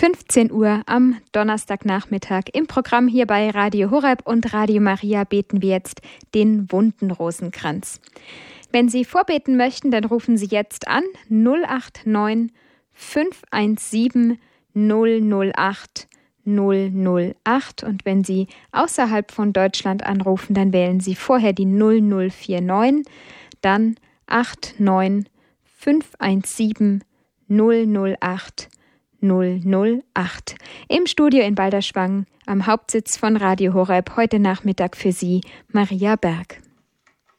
15 Uhr am Donnerstagnachmittag. Im Programm hier bei Radio Horeb und Radio Maria beten wir jetzt den wunden Rosenkranz. Wenn Sie vorbeten möchten, dann rufen Sie jetzt an 089 517 008 008 und wenn Sie außerhalb von Deutschland anrufen, dann wählen Sie vorher die 0049, dann 89 517 008 008. Im Studio in Balderschwang, am Hauptsitz von Radio Horeb, heute Nachmittag für Sie Maria Berg.